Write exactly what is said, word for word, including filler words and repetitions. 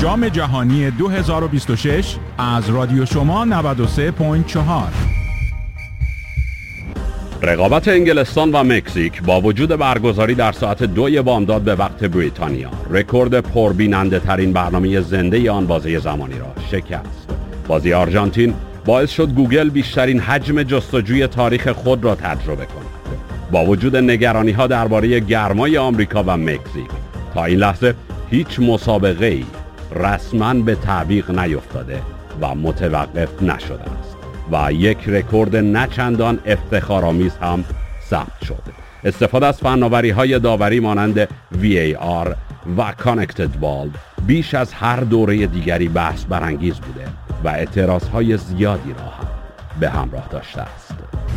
جام جهانی دو هزار و بیست و شش از رادیو شما نود و سه ممیز چهار. رقابت انگلستان و مکزیک با وجود برگزاری در ساعت دوی بامداد به وقت بریتانیا رکورد پربیننده ترین برنامه زنده آن بازی زمانی را شکست. بازی آرژانتین باعث شد گوگل بیشترین حجم جستجوی تاریخ خود را تجربه کند. با وجود نگرانی ها درباره گرمای آمریکا و مکزیک، تا این لحظه هیچ مسابقه‌ای رسما به تعویق نیفتاده و متوقف نشده است و یک رکورد نچندان افتخارآمیز هم ثبت شد. استفاده از فناوری‌های داوری مانند وی ای آر و کانکتد بال بیش از هر دوره دیگری بحث برانگیز بوده و اعتراضهای زیادی را هم به همراه داشته است.